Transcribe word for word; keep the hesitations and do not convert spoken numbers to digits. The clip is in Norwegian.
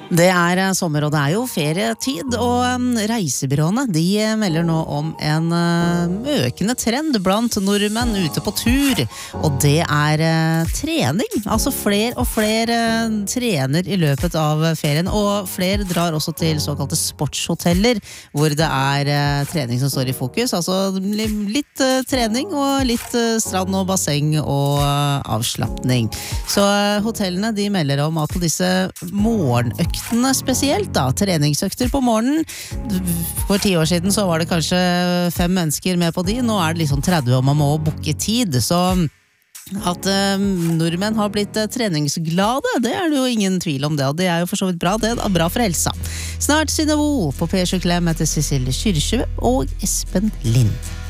Det er eh, sommer, og det er jo ferietid, og eh, reisebyråene de eh, melder nå om en eh, økende trend blant nordmenn ute på tur, og det er eh, trening. Altså flere og flere eh, trener i løpet av ferien, og flere drar også til såkalte sportshoteller, hvor det er eh, trening som står i fokus. Altså li- litt eh, trening og litt eh, strand og basseng og eh, avslappning. Så eh, hotellene de melder om at på disse morgenøktene spesielt da, treningsøkter på morgenen. For ti år siden så var det kanskje fem mennesker med på de, nå er det liksom tretti og man må booke tid, så at eh, nordmenn har blitt eh, treningsglade, det er det jo ingen tvil om det, og det er jo for så vidt bra, det er bra for helsa. Snart Synnøve på P sju Klem etter Cecilie Kyrkjø og Espen Lind.